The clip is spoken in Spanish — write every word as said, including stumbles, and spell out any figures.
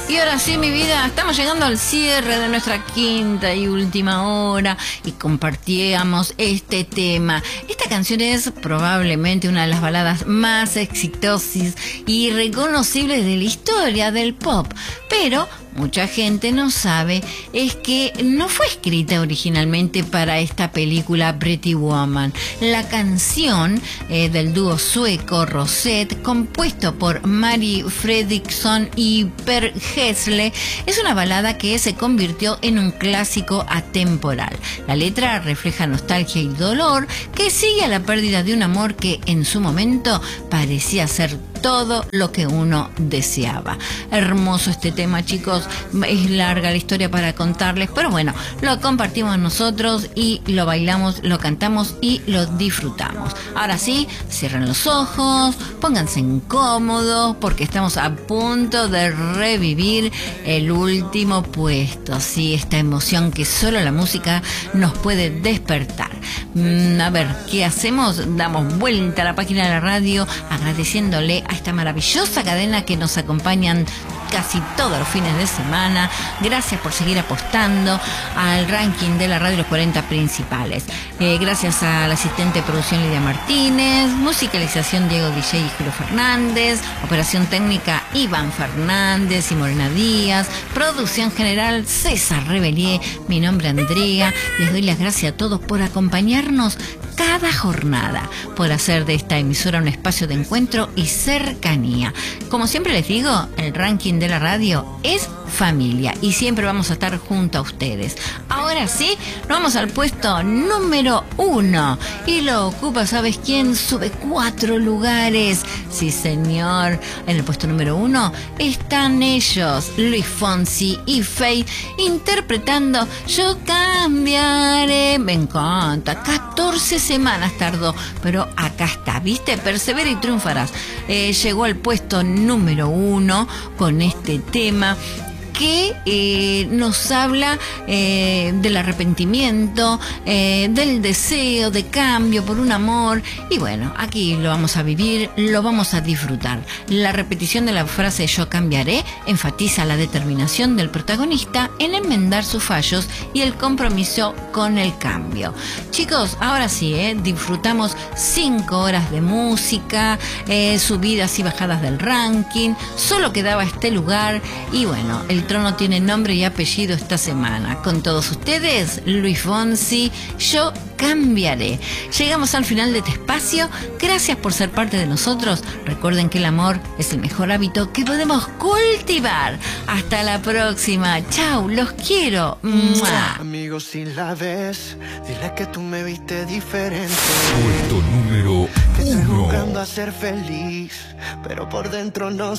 Y ahora sí, mi vida, estamos llegando al cierre de nuestra quinta y última hora y compartíamos este tema. Esta canción es probablemente una de las baladas más exitosas y reconocibles de la historia del pop, pero mucha gente no sabe es que no fue escrita originalmente para esta película Pretty Woman. La canción eh, del dúo sueco Rosette, compuesto por Mari Fredriksson y Per Gessle, es una balada que se convirtió en un clásico atemporal. La letra refleja nostalgia y dolor que sigue a la pérdida de un amor que en su momento parecía ser todo lo que uno deseaba. Hermoso este tema, chicos. Es larga la historia para contarles, pero bueno, lo compartimos nosotros y lo bailamos, lo cantamos y lo disfrutamos. Ahora sí, cierren los ojos, pónganse incómodos porque estamos a punto de revivir el último puesto. Sí, esta emoción que solo la música nos puede despertar. Mm, a ver, ¿qué hacemos? Damos vuelta a la página de la radio agradeciéndole a esta maravillosa cadena que nos acompañan casi todos los fines de semana. Gracias por seguir apostando al ranking de la radio, los cuarenta principales. Eh, gracias al asistente de producción Lidia Martínez, musicalización Diego D J y Julio Fernández, operación técnica Iván Fernández y Morena Díaz, producción general César Rebelier, mi nombre Andrea. Les doy las gracias a todos por acompañarnos cada jornada, por hacer de esta emisora un espacio de encuentro y cercanía. Como siempre les digo, el ranking de la radio es familia y siempre vamos a estar junto a ustedes. Ahora sí, nos vamos al puesto número uno y lo ocupa, ¿sabes quién? Sube cuatro lugares. Sí, señor. En el puesto número uno están ellos, Luis Fonsi y Faith, interpretando Yo Cambiaré. Me encanta. catorce semanas tardó, pero acá está, ¿viste? Persevera y triunfarás. Eh, llegó al puesto número uno con este tema que eh, nos habla eh, del arrepentimiento, eh, del deseo de cambio por un amor. Y bueno, aquí lo vamos a vivir, lo vamos a disfrutar. La repetición de la frase Yo cambiaré enfatiza la determinación del protagonista en enmendar sus fallos y el compromiso con el cambio. Chicos, ahora sí, eh, disfrutamos cinco horas de música, eh, subidas y bajadas del ranking. Solo quedaba este lugar y bueno, el trono tiene nombre y apellido esta semana. Con todos ustedes, Luis Fonsi, Yo Cambiaré. Llegamos al final de este espacio. Gracias por ser parte de nosotros. Recuerden que el amor es el mejor hábito que podemos cultivar. Hasta la próxima. Chau, los quiero. ¡Mua! Amigos, si la ves, dile que tú me viste diferente. Puesto número Que estoy uno. jugando a ser feliz, pero por dentro no